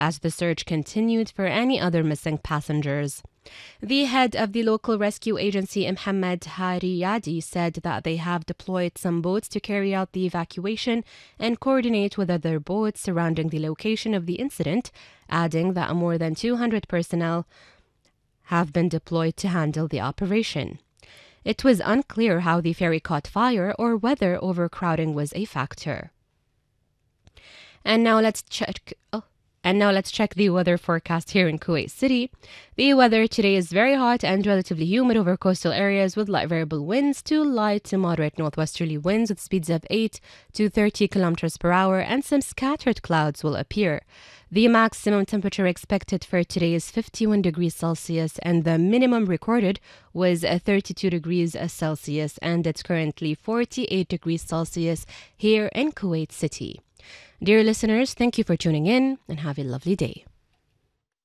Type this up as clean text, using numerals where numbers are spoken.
as the search continued for any other missing passengers. The head of the local rescue agency, Mohammed Hariyadi, said that they have deployed some boats to carry out the evacuation and coordinate with other boats surrounding the location of the incident, adding that more than 200 personnel have been deployed to handle the operation. It was unclear how the ferry caught fire or whether overcrowding was a factor. And now let's check the weather forecast here in Kuwait City. The weather today is very hot and relatively humid over coastal areas with light variable winds to light to moderate northwesterly winds with speeds of 8 to 30 kilometers per hour, and some scattered clouds will appear. The maximum temperature expected for today is 51 degrees Celsius, and the minimum recorded was 32 degrees Celsius, and it's currently 48 degrees Celsius here in Kuwait City. Dear listeners, thank you for tuning in and have a lovely day.